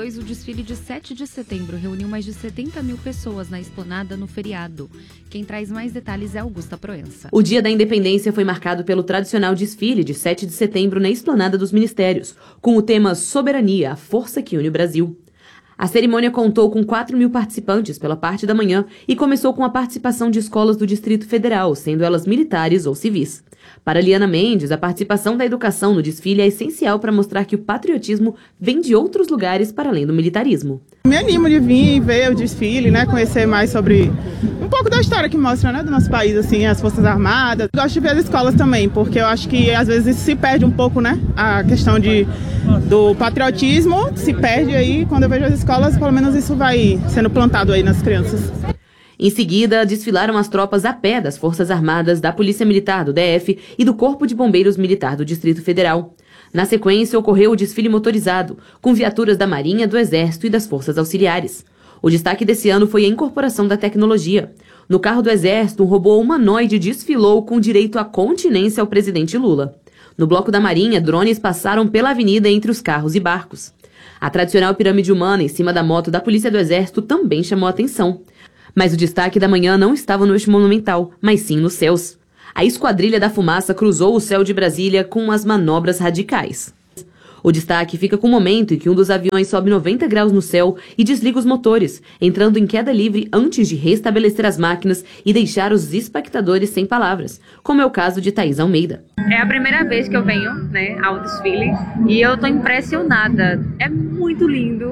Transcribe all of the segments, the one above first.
2022, o desfile de 7 de setembro reuniu mais de 70 mil pessoas na esplanada no feriado. Quem traz mais detalhes é Augusta Proença. O Dia da Independência foi marcado pelo tradicional desfile de 7 de setembro na esplanada dos Ministérios, com o tema Soberania, a força que une o Brasil. A cerimônia contou com 4 mil participantes pela parte da manhã e começou com a participação de escolas do Distrito Federal, sendo elas militares ou civis. Para Liana Mendes, a participação da educação no desfile é essencial para mostrar que o patriotismo vem de outros lugares para além do militarismo. Me animo de vir ver o desfile, conhecer mais sobre um pouco da história que mostra, do nosso país, assim, as Forças Armadas. Gosto de ver as escolas também, porque eu acho que às vezes se perde um pouco, a questão do patriotismo, se perde aí. Quando eu vejo as escolas, pelo menos isso vai sendo plantado aí nas crianças. Em seguida, desfilaram as tropas a pé das Forças Armadas, da Polícia Militar do DF e do Corpo de Bombeiros Militar do Distrito Federal. Na sequência, ocorreu o desfile motorizado, com viaturas da Marinha, do Exército e das Forças Auxiliares. O destaque desse ano foi a incorporação da tecnologia. No carro do Exército, um robô humanoide desfilou com direito à continência ao presidente Lula. No bloco da Marinha, drones passaram pela avenida entre os carros e barcos. A tradicional pirâmide humana em cima da moto da Polícia do Exército também chamou a atenção. Mas o destaque da manhã não estava no eixo monumental, mas sim nos céus. A Esquadrilha da Fumaça cruzou o céu de Brasília com as manobras radicais. O destaque fica com o momento em que um dos aviões sobe 90 graus no céu e desliga os motores, entrando em queda livre antes de restabelecer as máquinas e deixar os espectadores sem palavras, como é o caso de Thaís Almeida. É a primeira vez que eu venho, ao desfile e eu tô impressionada. É muito lindo.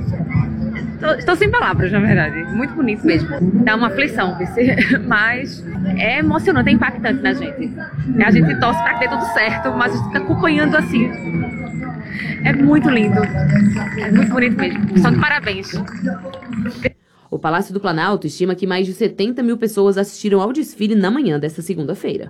Estou sem palavras, na verdade. Muito bonito mesmo. Dá uma aflição, mas é emocionante, é impactante na gente. A gente torce para que dê tudo certo, mas a gente fica acompanhando assim. É muito lindo. É muito bonito mesmo. Só de parabéns. O Palácio do Planalto estima que mais de 70 mil pessoas assistiram ao desfile na manhã desta segunda-feira.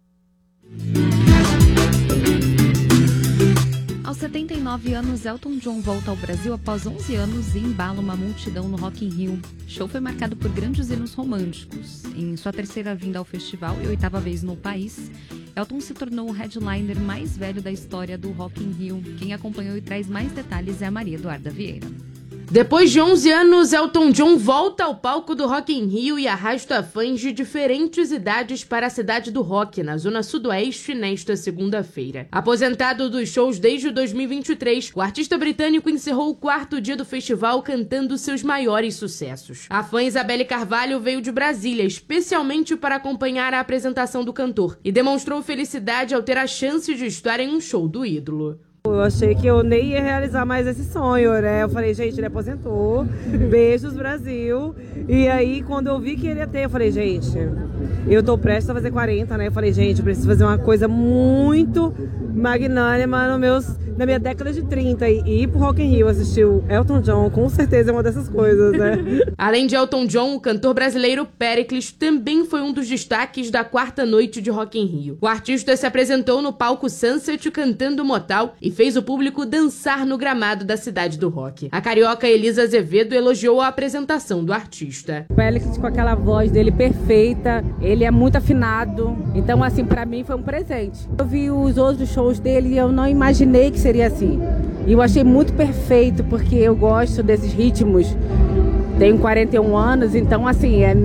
Aos 79 anos, Elton John volta ao Brasil após 11 anos e embala uma multidão no Rock in Rio. O show foi marcado por grandes hinos românticos. Em sua terceira vinda ao festival e 8ª vez no país, Elton se tornou o headliner mais velho da história do Rock in Rio. Quem acompanhou e traz mais detalhes é a Maria Eduarda Vieira. Depois de 11 anos, Elton John volta ao palco do Rock in Rio e arrasta fãs de diferentes idades para a cidade do rock, na zona sudoeste, nesta segunda-feira. Aposentado dos shows desde 2023, o artista britânico encerrou o 4º dia do festival cantando seus maiores sucessos. A fã Isabelle Carvalho veio de Brasília, especialmente para acompanhar a apresentação do cantor, e demonstrou felicidade ao ter a chance de estar em um show do ídolo. Eu achei que eu nem ia realizar mais esse sonho, Eu falei, gente, ele aposentou, beijos Brasil. E aí, quando eu vi que ele ia ter, eu falei, gente, eu tô prestes a fazer 40, Eu falei, gente, eu preciso fazer uma coisa muito magnânima na minha década de 30 e ir pro Rock in Rio assistir o Elton John, com certeza é uma dessas coisas, Além de Elton John, o cantor brasileiro Péricles também foi um dos destaques da 4ª noite de Rock in Rio. O artista se apresentou no palco Sunset cantando Motal e fez o público dançar no gramado da cidade do rock. A carioca Elisa Azevedo elogiou a apresentação do artista. O Péricles, com aquela voz dele perfeita, ele é muito afinado, então assim, pra mim foi um presente. Eu vi os outros shows dele e eu não imaginei que seria assim. E eu achei muito perfeito, porque eu gosto desses ritmos. Tenho 41 anos, então assim, é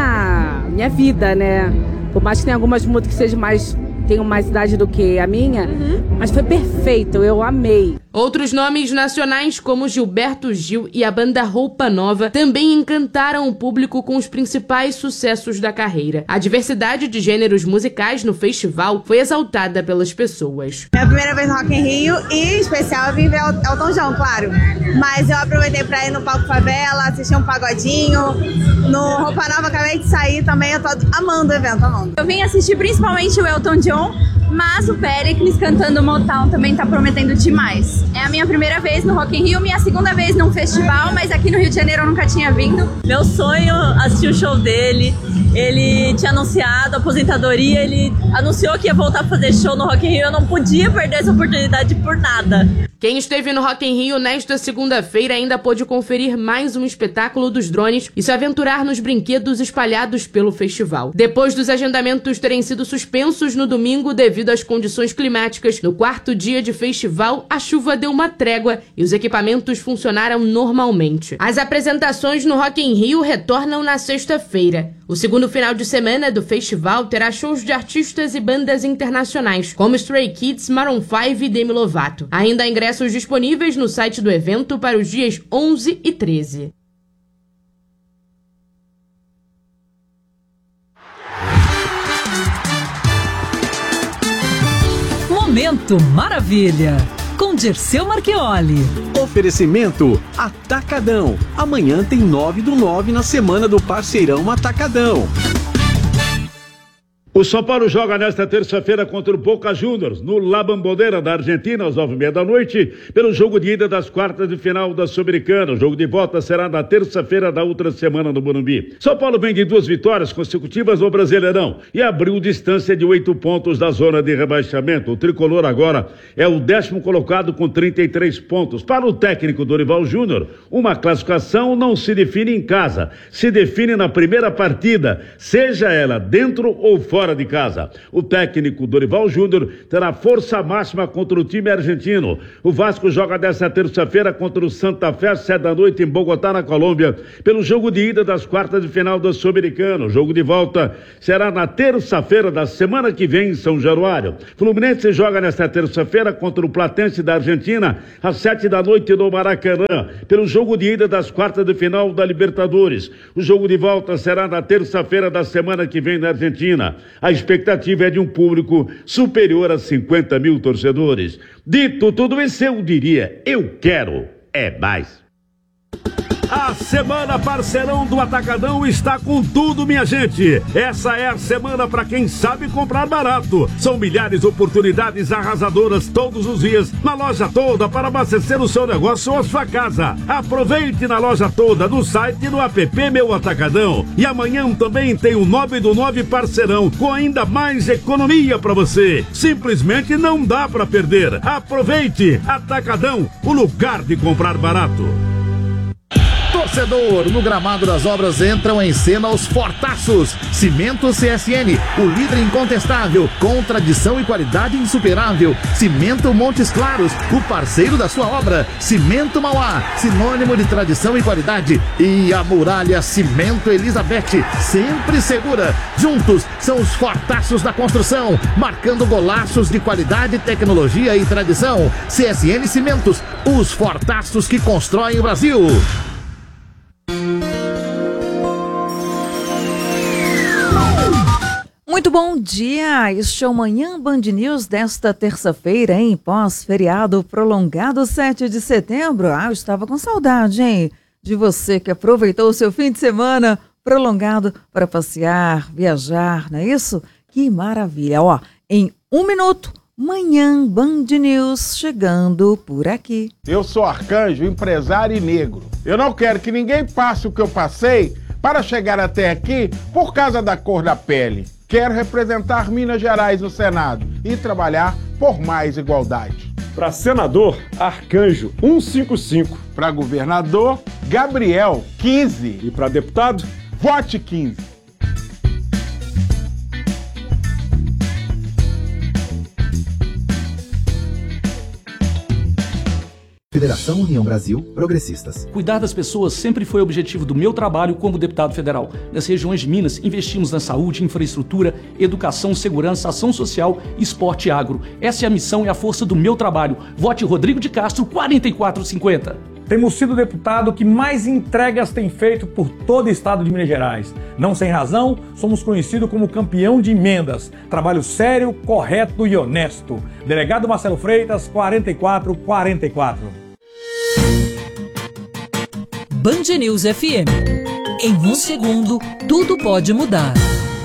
minha vida, Por mais que tenha algumas músicas que tenham mais idade do que a minha, mas foi perfeito, eu amei. Outros nomes nacionais, como Gilberto Gil e a banda Roupa Nova, também encantaram o público com os principais sucessos da carreira. A diversidade de gêneros musicais no festival foi exaltada pelas pessoas. É a primeira vez no Rock in Rio e, em especial, eu vim ver Elton John, claro. Mas eu aproveitei para ir no Palco Favela, assistir um pagodinho. No Roupa Nova, acabei de sair também, eu tô amando o evento, amando. Eu vim assistir principalmente o Elton John, mas o Péricles cantando Motown também tá prometendo demais. É a minha primeira vez no Rock in Rio, minha segunda vez num festival, mas aqui no Rio de Janeiro eu nunca tinha vindo. Meu sonho assistir o show dele. Ele tinha anunciado a aposentadoria, ele anunciou que ia voltar a fazer show no Rock in Rio. Eu não podia perder essa oportunidade por nada. Quem esteve no Rock in Rio nesta segunda-feira ainda pôde conferir mais um espetáculo dos drones e se aventurar nos brinquedos espalhados pelo festival. Depois dos agendamentos terem sido suspensos no domingo devido devido às condições climáticas. No quarto dia de festival, a chuva deu uma trégua e os equipamentos funcionaram normalmente. As apresentações no Rock in Rio retornam na sexta-feira. O segundo final de semana do festival terá shows de artistas e bandas internacionais, como Stray Kids, Maroon 5 e Demi Lovato. Ainda há ingressos disponíveis no site do evento para os dias 11 e 13. Momento Maravilha, com Dirceu Marchioli. Oferecimento Atacadão. Amanhã tem 9/9 na semana do Parceirão Atacadão. O São Paulo joga nesta terça-feira contra o Boca Juniors, no La Bombonera da Argentina, às 9:30 pelo jogo de ida das quartas de final da Sul-Americana. O jogo de volta será na terça-feira da outra semana no Morumbi. São Paulo vem de 2 vitórias consecutivas no Brasileirão e abriu distância de 8 pontos da zona de rebaixamento. O tricolor agora é o 10º colocado com 33 pontos. Para o técnico Dorival Júnior, uma classificação não se define em casa, se define na primeira partida, seja ela dentro ou fora de casa. O técnico Dorival Júnior terá força máxima contra o time argentino. O Vasco joga desta terça-feira contra o Santa Fé, 7h em Bogotá, na Colômbia, pelo jogo de ida das quartas de final da Sul-Americana. O jogo de volta será na terça-feira da semana que vem em São Januário. Fluminense joga nesta terça-feira contra o Platense da Argentina, às 7h no Maracanã, pelo jogo de ida das quartas de final da Libertadores. O jogo de volta será na terça-feira da semana que vem na Argentina. A expectativa é de um público superior a 50 mil torcedores. Dito tudo isso, eu diria, eu quero é mais. A Semana Parceirão do Atacadão está com tudo, minha gente. Essa é a semana para quem sabe comprar barato. São milhares de oportunidades arrasadoras todos os dias, na loja toda, para abastecer o seu negócio ou a sua casa. Aproveite na loja toda, no site e no app Meu Atacadão. E amanhã também tem o 9/9 Parceirão, com ainda mais economia para você. Simplesmente não dá para perder. Aproveite! Atacadão, o lugar de comprar barato. Torcedor, no gramado das obras entram em cena os fortaços. Cimento CSN, o líder incontestável, com tradição e qualidade insuperável. Cimento Montes Claros, o parceiro da sua obra. Cimento Mauá, sinônimo de tradição e qualidade. E a Muralha Cimento Elizabeth, sempre segura. Juntos são os fortaços da construção, marcando golaços de qualidade, tecnologia e tradição. CSN Cimentos, os fortaços que constroem o Brasil. Muito bom dia, este é o Manhã Band News desta terça-feira, em pós-feriado prolongado 7 de setembro. Eu estava com saudade, hein, de você que aproveitou o seu fim de semana prolongado para passear, viajar, não é isso? Que maravilha, em 1 minuto, Manhã Band News chegando por aqui. Eu sou Arcanjo, empresário e negro. Eu não quero que ninguém passe o que eu passei para chegar até aqui por causa da cor da pele. Quero representar Minas Gerais no Senado e trabalhar por mais igualdade. Para senador, Arcanjo 155. Para governador, Gabriel 15. E para deputado, vote 15. Federação União Brasil Progressistas. Cuidar das pessoas sempre foi o objetivo do meu trabalho como deputado federal. Nas regiões de Minas, investimos na saúde, infraestrutura, educação, segurança, ação social, esporte e agro. Essa é a missão e a força do meu trabalho. Vote Rodrigo de Castro 4450. Temos sido o deputado que mais entregas tem feito por todo o estado de Minas Gerais. Não sem razão, somos conhecidos como campeão de emendas. Trabalho sério, correto e honesto. Delegado Marcelo Freitas, 4444. Band News FM. Em 1 segundo, tudo pode mudar.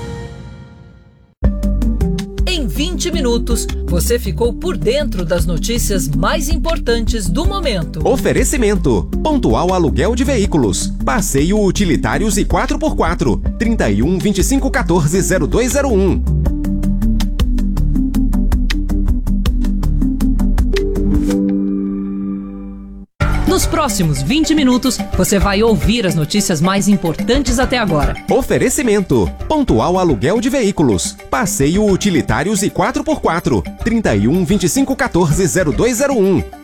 Em 20 minutos, você ficou por dentro das notícias mais importantes do momento. Oferecimento: Pontual Aluguel de Veículos, Passeio Utilitários e 4x4, 31 25 14 0201. No Nos próximos 20 minutos, você vai ouvir as notícias mais importantes até agora. Oferecimento: Pontual Aluguel de Veículos, Passeio Utilitários e 4x4, 31 25 14 0201.